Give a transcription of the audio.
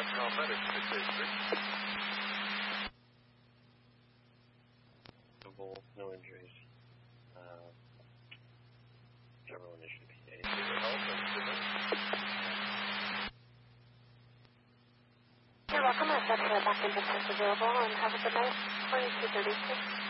Medic 683. No injuries. Everyone issued PA. You're welcome. I've got back in business available and have a good night. 2236.